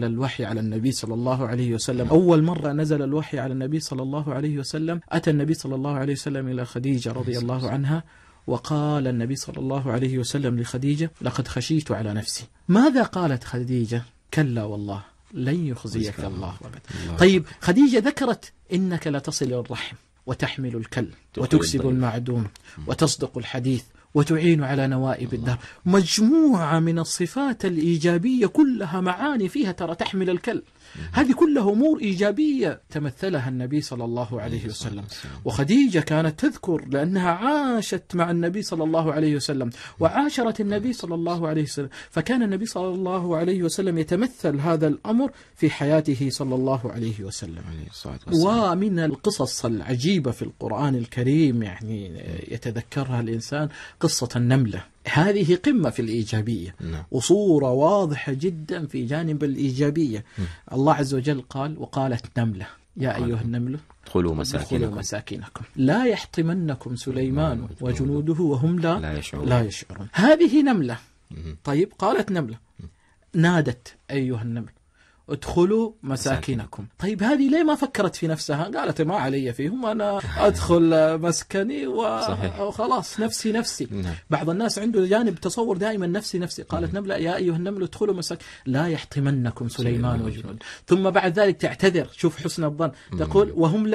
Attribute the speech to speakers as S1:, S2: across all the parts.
S1: الوحي على النبي صلى الله عليه وسلم. أول مرة نزل الوحي على النبي صلى الله عليه وسلم أتى النبي صلى الله عليه وسلم إلى خديجة رضي الله عنها، وقال النبي صلى الله عليه وسلم لخديجة: لقد خشيت على نفسي. ماذا قالت خديجة؟ كلا والله لن يخزيك الله أبدا. طيب خديجة ذكرت: إنك لتصل الرحم وتحمل الكل وتكسب المعدوم وتصدق الحديث وتعين على نوائب الدهر. مجموعة من الصفات الإيجابية كلها معاني فيها ترى تحمل الكل. هذه كلها أمور إيجابية تمثلها النبي صلى الله عليه وسلم. وخديجة كانت تذكر لأنها عاشت مع النبي صلى الله عليه وسلم وعاشرت النبي صلى الله عليه وسلم، فكان النبي صلى الله عليه وسلم يتمثل هذا الأمر في حياته صلى الله عليه وسلم. ومن القصص العجيبة في القرآن الكريم يعني يتذكرها الإنسان قصة النملة. هذه قمة في الإيجابية وصورة واضحة جدا في جانب الإيجابية. الله عز وجل قال: وقالت نملة يا أيها النمل ادخلوا مساكنكم لا يحطمنكم سليمان وجنوده وهم لا يشعرون. هذه نملة. طيب قالت نملة، نادت أيها النمل ادخلوا مساكنكم. طيب هذه ليه ما فكرت في نفسها؟ قالت ما علي فيهم، أنا أدخل مسكني وخلاص نفسي. بعض الناس عنده جانب تصور دائما نفسي. قالت نملة يا أيها النمل ادخلوا مساكن لا يحطمنكم سليمان وجنود. ثم بعد ذلك تعتذر، شوف حسن الظن، تقول وهم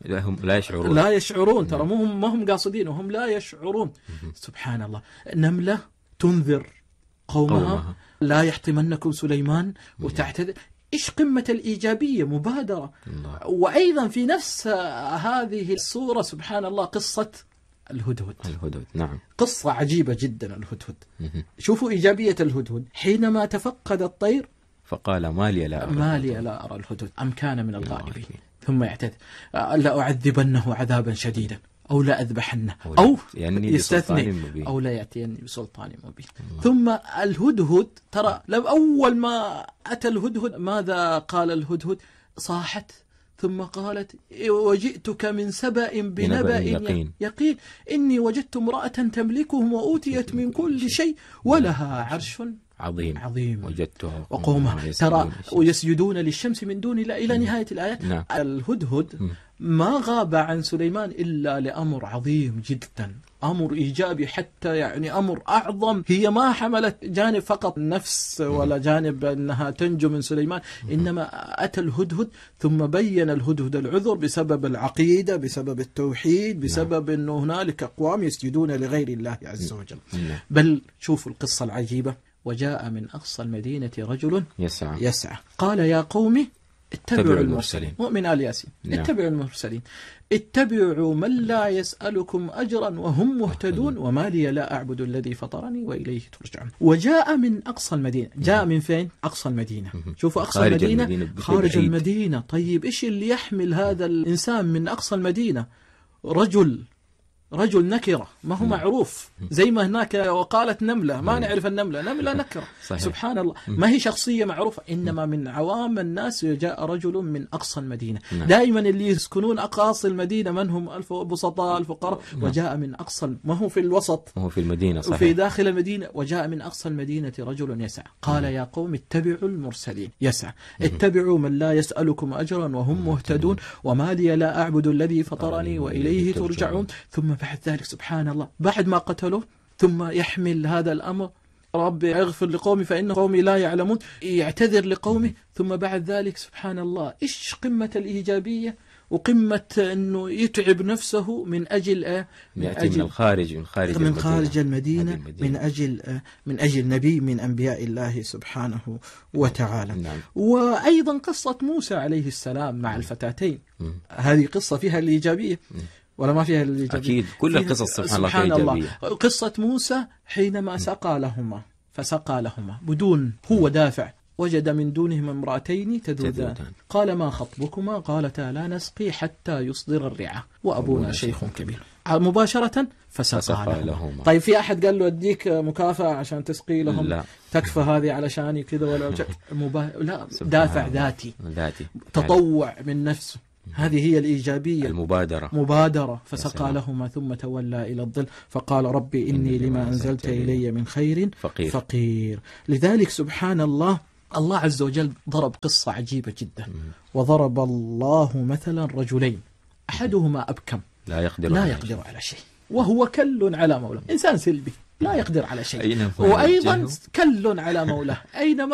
S1: لا يشعرون. ترى ما هم قاصدين وهم لا يشعرون. سبحان الله. نملة تنذر قومها لا يحطمنكم سليمان وتعتذر. إيش قمة الإيجابية، مبادرة. وأيضا في نفس هذه الصورة سبحان الله قصة الهدهد. نعم، قصة عجيبة جدا. الهدهد، شوفوا إيجابية الهدهد. حينما تفقد الطير فقال ما لي لا أرى الهدهد أم كان من الغائبين. ثم يعتذر: لأعذبنه عذابا شديدا أو لا أذبحنه أو يستثني أو لا يأتيني بسلطان مبين. ثم الهدهد، ترى لو أول ما أتى الهدهد ماذا قال الهدهد؟ صاحت ثم قالت: وجئتك من سبأ بنبأ يقين إني وجدت امرأة تملكهم وأوتيت من كل شيء ولها عرش عظيم وجدتها وقومها ترى ويسجدون للشمس من دون الله إلى نهاية الآيات. نعم. الهدهد ما غاب عن سليمان إلا لأمر عظيم جدا، أمر إيجابي، حتى يعني أمر أعظم. هي ما حملت جانب فقط النفس ولا جانب أنها تنجو من سليمان، إنما أتى الهدهد ثم بين الهدهد العذر بسبب العقيدة، بسبب التوحيد، بسبب أنه هنالك أقوام يسجدون لغير الله عز وجل. بل شوفوا القصة العجيبة: وجاء من أقصى المدينة رجل يسعى قال يا قوم اتبعوا المرسلين. مؤمن آل ياسين. اتبعوا المرسلين، اتبعوا من لا يسألكم أجرا وهم مهتدون وما لي لا أعبد الذي فطرني وإليه ترجعون. وجاء من أقصى المدينة. جاء من فين؟ أقصى المدينة. شوفوا أقصى المدينة خارج المدينة. طيب إيش اللي يحمل هذا الإنسان من أقصى المدينة؟ رجل نكرة، ما هو معروف، زي ما هناك وقالت نملة ما نعرف النملة، نملة نكرة. صحيح. سبحان الله، ما هي شخصية معروفة، إنما من عوام الناس. جاء رجل من أقصى المدينة. دائما اللي يسكنون أقاصي المدينة من هم؟ البسطاء الفقراء. وجاء من أقصى، ما هو في الوسط، ما هو في المدينة، صحيح، وفي داخل المدينة. وجاء من أقصى المدينة رجل يسعى قال يا قوم اتبعوا المرسلين. يسعى، اتبعوا من لا يسألكم أجرا وهم مهتدون وما لي لا أعبد الذي فطرني وإليه ترجعون. ثم بعد ذلك سبحان الله بعد ما قتلوه ثم يحمل هذا الأمر: رب اغفر لقومي فإن قومي لا يعلمون. يعتذر لقومه. ثم بعد ذلك سبحان الله إيش قمة الإيجابية وقمة أنه يتعب نفسه من أجل من خارج المدينة من أجل نبي من أنبياء الله سبحانه وتعالى. نعم. وأيضا قصة موسى عليه السلام مع الفتاتين. هذه قصة فيها الإيجابية ولا ما فيها الإيجابية؟ أكيد كل القصص سبحان الله فيها إيجابية. قصة موسى حينما سقى لهما بدون هو دافع، وجد من دونهم امرأتين تذودان قال ما خطبكما قالتا لا نسقي حتى يصدر الرعاء وأبونا شيخ كبير. مباشرة فسقى لهما. طيب في أحد قال له أديك مكافأة عشان تسقي لهم؟ لا. تكفى هذه علشاني كذا ولا لا، دافع ذاتي تطوع من نفسه. هذه هي الإيجابية، مبادرة. فسقى لهما ثم تولى إلى الظل فقال ربي إني لما أنزلت إلي من خير فقير. لذلك سبحان الله الله عز وجل ضرب قصة عجيبة جدا. وضرب الله مثلا رجلين أحدهما أبكم لا يقدر على شيء وهو كل على مولاه. إنسان سلبي لا يقدر على شيء، وأيضا كل على مولاه أينما